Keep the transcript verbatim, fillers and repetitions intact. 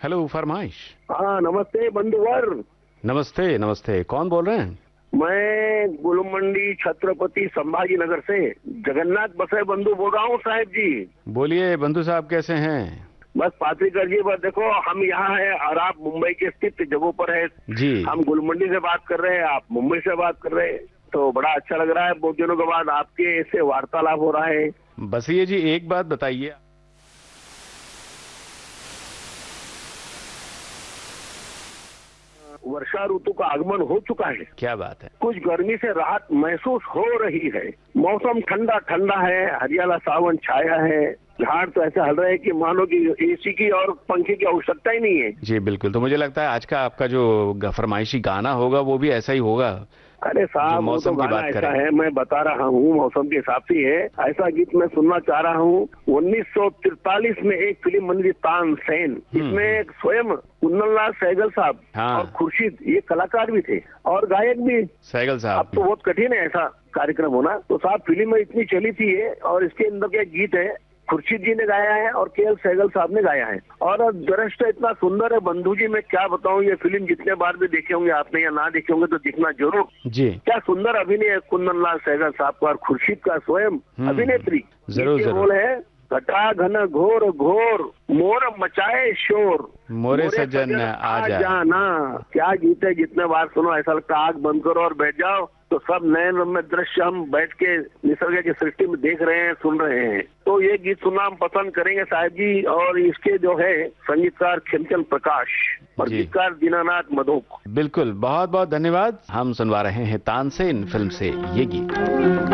Hello फरमाइश। हाँ नमस्ते बंधुवर। नमस्ते नमस्ते, कौन बोल रहे हैं? मैं गुलमंडी छत्रपति संभाजी नगर से जगन्नाथ बसे बंधु बोल रहा हूँ साहब जी। बोलिए बंधु साहब, कैसे हैं? बस पात्रिकर जी, बस देखो हम यहाँ हैं और आप मुंबई के स्थित जगहों पर है। जी। हम गुलमंडी से बात कर रहे हैं, आप मुंबई से बात कर रहे हैं, तो बड़ा अच्छा लग रहा है। बहुत दिनों के बाद आपके ऐसे वार्तालाप हो रहा है। बस ये जी एक बात बताइए, वर्षा ऋतु का आगमन हो चुका है। क्या बात है? कुछ गर्मी से राहत महसूस हो रही है। मौसम ठंडा ठंडा है, हरियाला सावन छाया है। झाड़ तो ऐसा हल रहा है कि मानो कि एसी की और पंखे की आवश्यकता ही नहीं है। जी बिल्कुल। तो मुझे लगता है आज का आपका जो फरमाइशी गाना होगा वो भी ऐसा ही होगा। अरे साहब, वो तो गाना ऐसा है, मैं बता रहा हूँ मौसम के हिसाब से है। ऐसा गीत मैं सुनना चाह रहा हूँ। उन्नीस सौ तिरतालीस में एक फिल्म बनी थी तानसेन, इसमें स्वयं कुंदनलाल सहगल साहब हाँ। और खुर्शीद ये कलाकार भी थे और गायक भी सहगल साहब। अब तो बहुत कठिन है ऐसा कार्यक्रम होना। तो साहब फिल्म में इतनी चली थी ये, और इसके अंदर क्या गीत है, खुर्शीद जी ने गाया है और के एल सहगल साहब ने गाया है। और दृश्य इतना सुंदर है बंधु जी, मैं क्या बताऊं। ये फिल्म जितने बार भी देखे होंगे आपने या ना देखे होंगे तो दिखना जरूर। जी। क्या सुंदर अभिनय है कुंदनलाल सहगल साहब का और खुर्शीद का स्वयं अभिनेत्री। जरूर जरूर। बोल है, घटा घन घोर घोर मोर मचाए शोर, मोरे सज्जन आ जाना। क्या गीत है, जितने बार सुनो ऐसा लगता है आग बंद करो और बैठ जाओ, तो सब नए रम्य दृश्य हम बैठ के निसर्ग की सृष्टि में देख रहे हैं, सुन रहे हैं। तो ये गीत सुनना हम पसंद करेंगे साहब जी। और इसके जो है संगीतकार खेमचंद प्रकाश और गीतकार दीनानाथ मधोक। बिल्कुल, बहुत बहुत धन्यवाद। हम सुनवा रहे हैं तानसेन फिल्म से ये गीत।